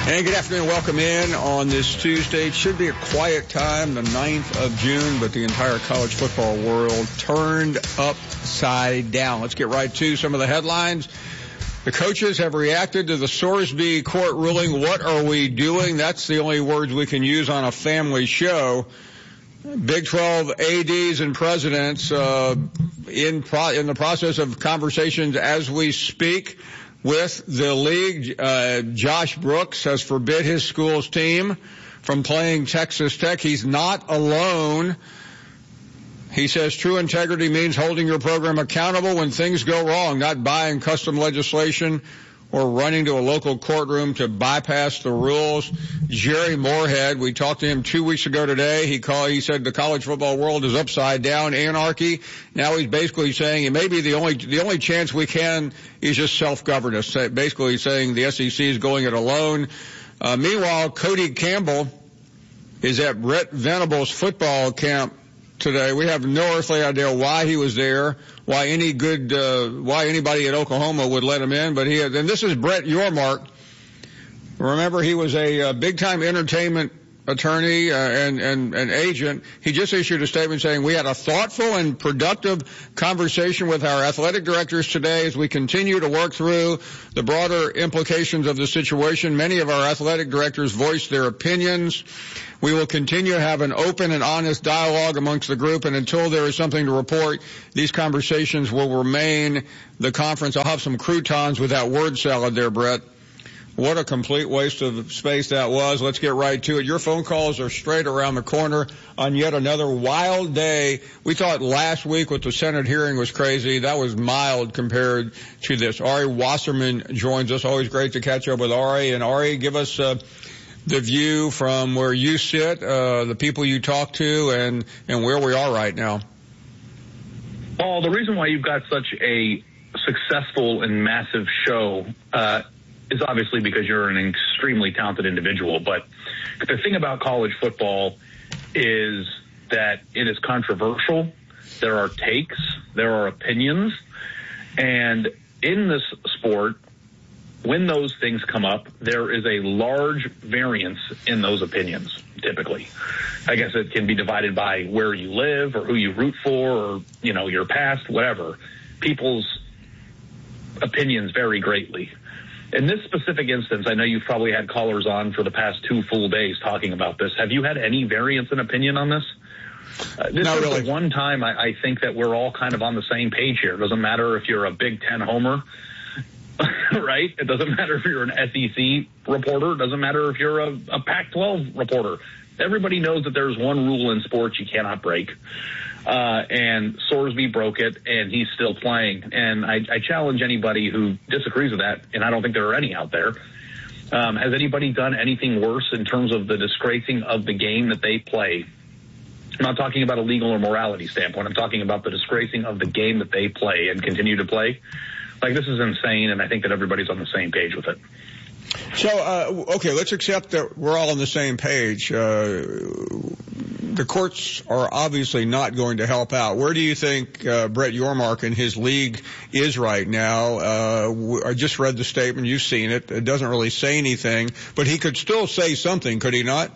And good afternoon. Welcome in on this Tuesday. It should be a quiet time, the 9th of June, but the entire college football world turned upside down. Let's get right to some of the headlines. The coaches have reacted to the Sorsby court ruling. What are we doing? That's the only words we can use on a family show. Big 12 ADs and presidents in the process of conversations as we speak with the league. Josh Brooks has forbid his school's team from playing Texas Tech. He's not alone. He says true integrity means holding your program accountable when things go wrong, not buying custom legislation or running to a local courtroom to bypass the rules. Jerry Moorhead, we talked to him 2 weeks ago today. He said the college football world is upside down, anarchy. Now he's basically saying it may be the only chance we can is just self-governance. Basically saying the SEC is going it alone. Meanwhile, Cody Campbell is at Brett Venables' football camp today. We have no earthly idea why he was there, why anybody at Oklahoma would let him in, and this is Brett Yormark. Remember, he was a big-time entertainment attorney and agent. He just issued a statement saying, we had a thoughtful and productive conversation with our athletic directors today as we continue to work through the broader implications of the situation. Many of our athletic directors voiced their opinions. We will continue to have an open and honest dialogue amongst the group, and until there is something to report, these conversations will remain the conference. I'll have some croutons with that word salad there, Brett. What a complete waste of space that was. Let's get right to it. Your phone calls are straight around the corner on yet another wild day. We thought last week with the Senate hearing was crazy. That was mild compared to this. Ari Wasserman joins us. Always great to catch up with Ari. And Ari, give us the view from where you sit, the people you talk to, and where we are right now. Paul, the reason why you've got such a successful and massive show is obviously because you're an extremely talented individual. But the thing about college football is that it is controversial. There are takes, there are opinions, and in this sport, when those things come up, there is a large variance in those opinions, typically. I guess it can be divided by where you live or who you root for or, your past, whatever. People's opinions vary greatly. In this specific instance, I know you've probably had callers on for the past 2 full days talking about this. Have you had any variance in opinion on this? This Not is really. the one time I think that we're all kind of on the same page here. It doesn't matter if you're a Big Ten homer, right? It doesn't matter if you're an SEC reporter. It doesn't matter if you're a Pac-12 reporter. Everybody knows that there's one rule in sports you cannot break. And Sorsby broke it, and he's still playing. And I challenge anybody who disagrees with that, and I don't think there are any out there. Has anybody done anything worse in terms of the disgracing of the game that they play? I'm not talking about a legal or morality standpoint. I'm talking about the disgracing of the game that they play and continue to play. Like, this is insane, and I think that everybody's on the same page with it. So, okay, let's accept that we're all on the same page. The courts are obviously not going to help out. Where do you think Brett Yormark and his league is right now? I just read the statement. You've seen it. It doesn't really say anything, but he could still say something, could he not?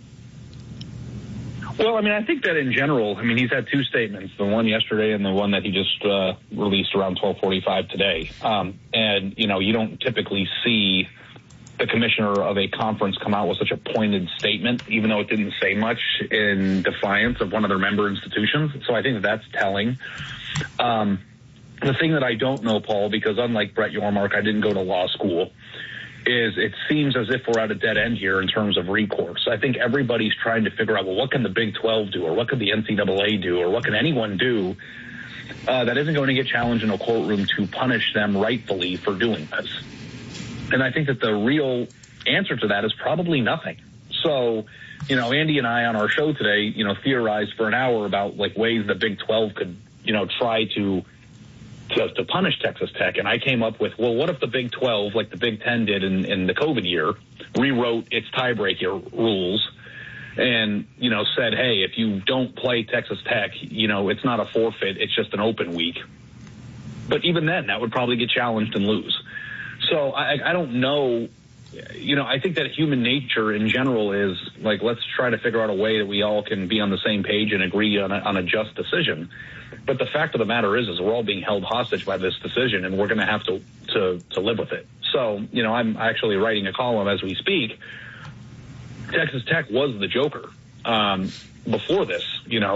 Well, I think that in general, he's had 2 statements, the one yesterday and the one that he just released around 12:45 today. And, you don't typically see the commissioner of a conference come out with such a pointed statement, even though it didn't say much in defiance of one of their member institutions. So I think that's telling. The thing that I don't know, Paul, because unlike Brett Yormark, I didn't go to law school, is it seems as if we're at a dead end here in terms of recourse. I think everybody's trying to figure out, well, what can the Big 12 do, or what could the NCAA do, or what can anyone do that isn't going to get challenged in a courtroom to punish them rightfully for doing this? And I think that the real answer to that is probably nothing. So, Andy and I on our show today, theorized for an hour about ways the Big 12 could, try to punish Texas Tech. And I came up with, well, what if the Big 12, like the Big 10 did in the COVID year, rewrote its tiebreaker rules and, said, hey, if you don't play Texas Tech, it's not a forfeit, it's just an open week. But even then, that would probably get challenged and lose. So I don't know I think that human nature in general is like, let's try to figure out a way that we all can be on the same page and agree on a just decision. But the fact of the matter is we're all being held hostage by this decision, and we're going to have to live with it. So, I'm actually writing a column as we speak. Texas Tech was the joker before this.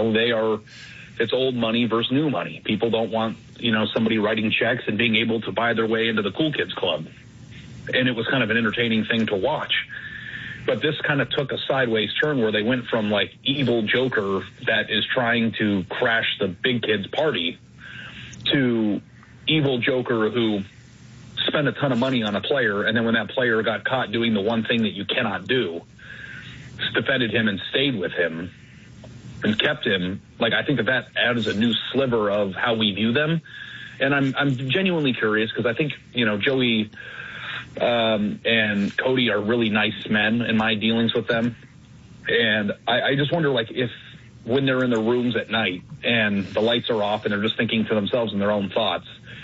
It's old money versus new money. People don't want, somebody writing checks and being able to buy their way into the cool kids club. And it was kind of an entertaining thing to watch. But this kind of took a sideways turn where they went from like evil joker that is trying to crash the big kids party to evil joker who spent a ton of money on a player, and then when that player got caught doing the one thing that you cannot do, defended him and stayed with him and kept him. Like, I think that adds a new sliver of how we view them. And I'm genuinely curious because I think, Joey and Cody are really nice men in my dealings with them. And I just wonder, like, if when they're in their rooms at night and the lights are off and they're just thinking to themselves in their own thoughts,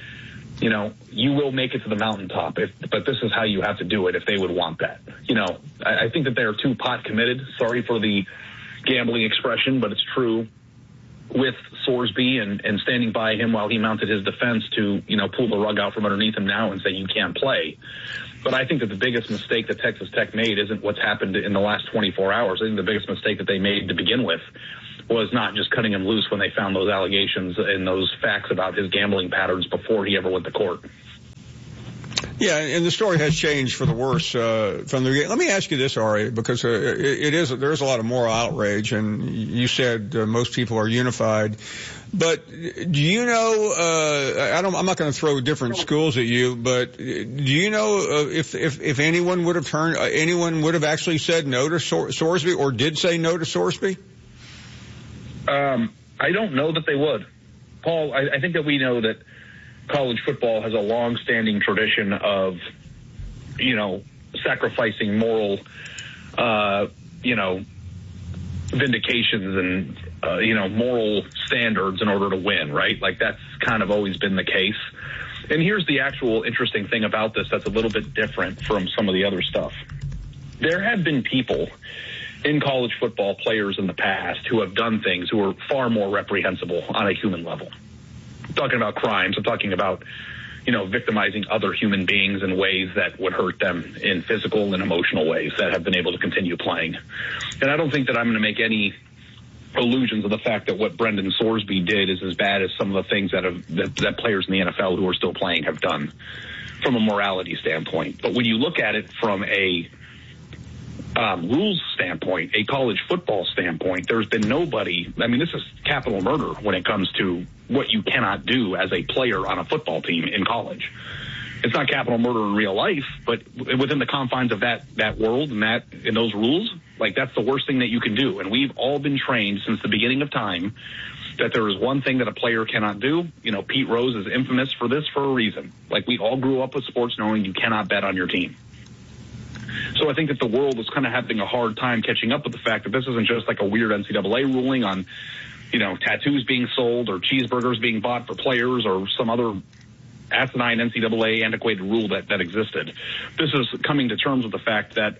you will make it to the mountaintop, but this is how you have to do it if they would want that. I think that they are too pot committed. Sorry for the gambling expression, but it's true with Sorsby and standing by him while he mounted his defense to, pull the rug out from underneath him now and say you can't play. But I think that the biggest mistake that Texas Tech made isn't what's happened in the last 24 hours. I think the biggest mistake that they made to begin with was not just cutting him loose when they found those allegations and those facts about his gambling patterns before he ever went to court. Yeah, and the story has changed for the worse from the beginning. Let me ask you this, Ari, because there's a lot of moral outrage, and you said most people are unified. But do you know? I'm not going to throw different schools at you, but do you know if anyone would have actually said no to Sorsby or did say no to Sorsby? I don't know that they would, Paul. I think that we know that college football has a long-standing tradition of, sacrificing moral, vindications and, moral standards in order to win, right? Like, that's kind of always been the case. And here's the actual interesting thing about this that's a little bit different from some of the other stuff. There have been people in college football, players in the past, who have done things who are far more reprehensible on a human level. I'm talking about crimes. I'm talking about, victimizing other human beings in ways that would hurt them in physical and emotional ways that have been able to continue playing. And I don't think that I'm going to make any illusions of the fact that what Brendan Sorsby did is as bad as some of the things that players in the NFL who are still playing have done from a morality standpoint. But when you look at it from a rules standpoint, a college football standpoint, there's been nobody. I mean, this is capital murder when it comes to what you cannot do as a player on a football team in college. It's not capital murder in real life, but within the confines of that world and those rules, like, that's the worst thing that you can do. And we've all been trained since the beginning of time that there is one thing that a player cannot do. Pete Rose is infamous for this for a reason. Like, we all grew up with sports knowing you cannot bet on your team. So I think that the world is kind of having a hard time catching up with the fact that this isn't just like a weird NCAA ruling on, tattoos being sold or cheeseburgers being bought for players or some other asinine NCAA antiquated rule that existed. This is coming to terms with the fact that,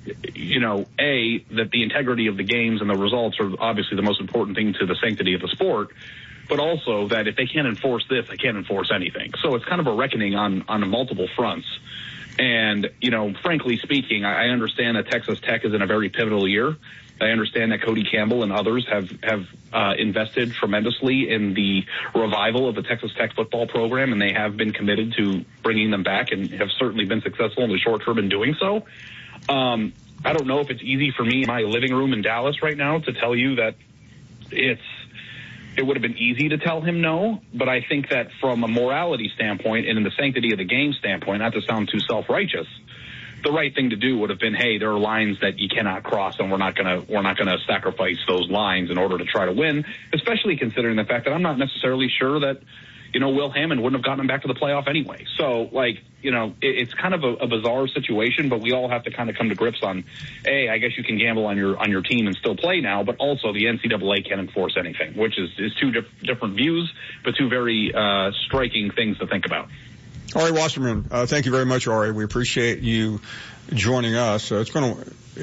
that the integrity of the games and the results are obviously the most important thing to the sanctity of the sport, but also that if they can't enforce this, they can't enforce anything. So it's kind of a reckoning on multiple fronts. And, frankly speaking, I understand that Texas Tech is in a very pivotal year. I understand that Cody Campbell and others have invested tremendously in the revival of the Texas Tech football program, and they have been committed to bringing them back and have certainly been successful in the short term in doing so. I don't know if it's easy for me in my living room in Dallas right now to tell you that it would have been easy to tell him no, but I think that from a morality standpoint and in the sanctity of the game standpoint, not to sound too self-righteous, the right thing to do would have been, hey, there are lines that you cannot cross, and we're not gonna sacrifice those lines in order to try to win, especially considering the fact that I'm not necessarily sure that, Will Hammond wouldn't have gotten him back to the playoff anyway. So, it's kind of a bizarre situation, but we all have to kind of come to grips on, hey, I guess you can gamble on your team and still play now, but also the NCAA can't enforce anything, which is two different views, but two very striking things to think about. Ari Wasserman, thank you very much, Ari. We appreciate you joining us. It's been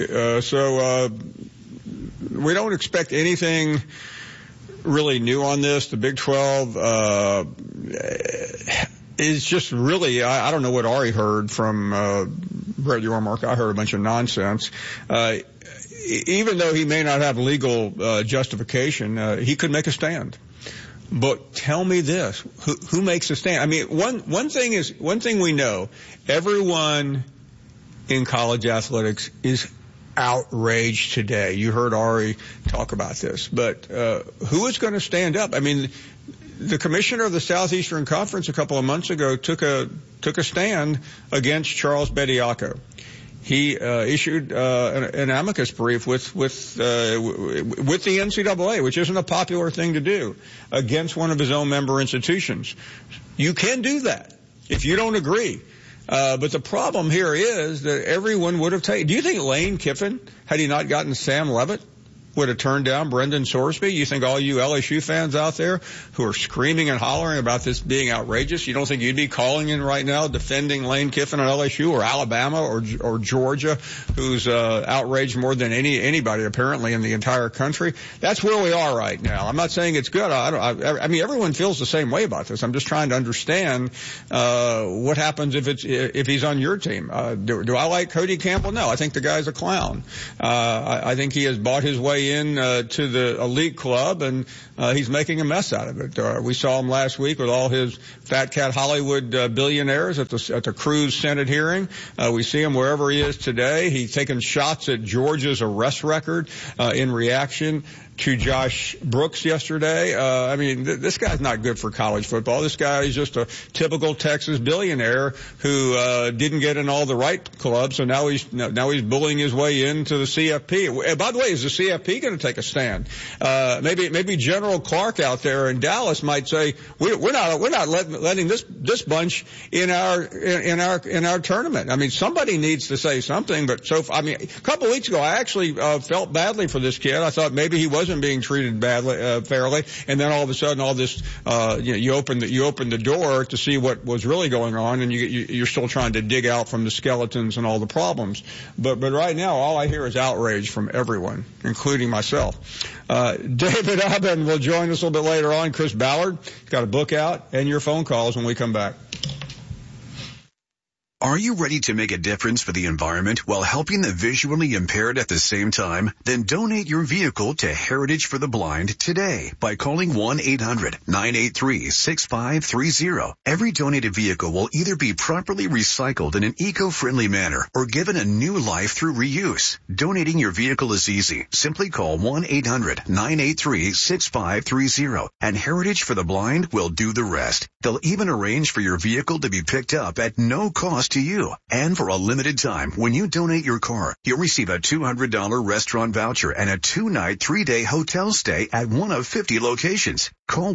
we don't expect anything really new on this. The Big 12 is just really, I don't know what Ari heard from Brett Yormark. I heard a bunch of nonsense. Even though he may not have legal justification, he could make a stand. But tell me this, who makes a stand? I mean, one thing we know, everyone in college athletics is outraged today. You heard Ari talk about this, but who is going to stand up? I mean, the commissioner of the Southeastern Conference a couple of months ago took a stand against Charles Bediako. He issued an amicus brief with the NCAA, which isn't a popular thing to do, against one of his own member institutions. You can do that if you don't agree. But the problem here is that everyone would have taken. Do you think Lane Kiffin, had he not gotten Sam Levitt, would have turned down Brendan Sorsby? You think all you LSU fans out there who are screaming and hollering about this being outrageous, you don't think you'd be calling in right now defending Lane Kiffin on LSU or Alabama or Georgia, who's outraged more than anybody apparently in the entire country? That's where we are right now. I'm not saying it's good. I mean, everyone feels the same way about this. I'm just trying to understand what happens if he's on your team. Do I like Cody Campbell? No, I think the guy's a clown. I think he has bought his way in to the elite club, and he's making a mess out of it. We saw him last week with all his fat cat Hollywood billionaires at the Cruz Senate hearing. We see him wherever he is today. He's taken shots at Georgia's arrest record in reaction to Josh Brooks yesterday. I mean, this guy's not good for college football. This guy is just a typical Texas billionaire who didn't get in all the right clubs, so now he's bullying his way into the CFP. By the way, is the CFP going to take a stand? Maybe General Clark out there in Dallas might say we're not letting this bunch in our tournament. I mean, somebody needs to say something. But a couple of weeks ago, I actually felt badly for this kid. I thought maybe he wasn't being treated fairly, and then all of a sudden, all this, you open the door to see what was really going on, and you're still trying to dig out from the skeletons and all the problems. But right now, all I hear is outrage from everyone, including myself. David Ubben will join us a little bit later on. Chris Ballard got a book out, and your phone calls when we come back. Are you ready to make a difference for the environment while helping the visually impaired at the same time? Then donate your vehicle to Heritage for the Blind today by calling 1-800-983-6530. Every donated vehicle will either be properly recycled in an eco-friendly manner or given a new life through reuse. Donating your vehicle is easy. Simply call 1-800-983-6530 and Heritage for the Blind will do the rest. They'll even arrange for your vehicle to be picked up at no cost to you. And for a limited time, when you donate your car, you'll receive a $200 restaurant voucher and a 2-night, 3-day hotel stay at one of 50 locations. Call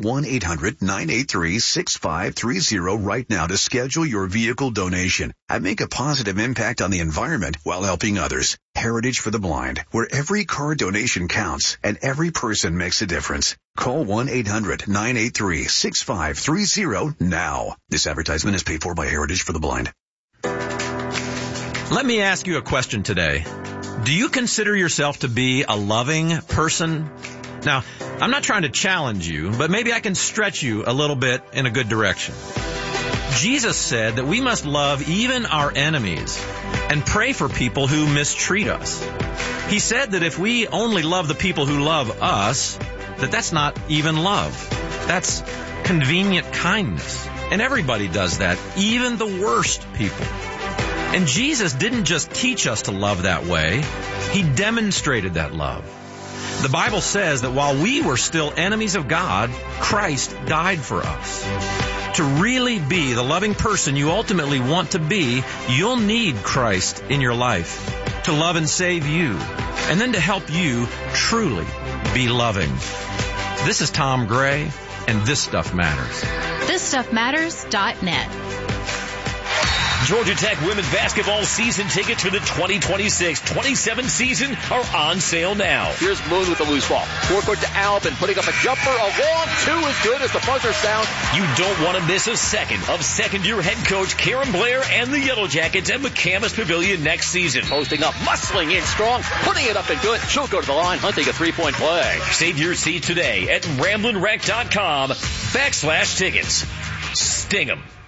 1-800-983-6530 right now to schedule your vehicle donation and make a positive impact on the environment while helping others. Heritage for the Blind, where every car donation counts and every person makes a difference. Call 1-800-983-6530 now. This advertisement is paid for by Heritage for the Blind. Let me ask you a question today. Do you consider yourself to be a loving person? Now, I'm not trying to challenge you, but maybe I can stretch you a little bit in a good direction. Jesus said that we must love even our enemies and pray for people who mistreat us. He said that if we only love the people who love us, that's not even love. That's convenient kindness. And everybody does that, even the worst people. And Jesus didn't just teach us to love that way. He demonstrated that love. The Bible says that while we were still enemies of God, Christ died for us. To really be the loving person you ultimately want to be, you'll need Christ in your life to love and save you, and then to help you truly be loving. This is Tom Gray, and This Stuff Matters. ThisStuffMatters.net. Georgia Tech women's basketball season tickets for the 2026-27 season are on sale now. Here's Moon with the loose ball. Forecourt to Albin, putting up a jumper. A long two is good as the buzzer sounds. You don't want to miss a second of second-year head coach Karen Blair and the Yellow Jackets at McCamus Pavilion next season. Posting up, muscling in strong, putting it up and good. She'll go to the line, hunting a three-point play. Save your seat today at RamblinRec.com/tickets. Sting 'em.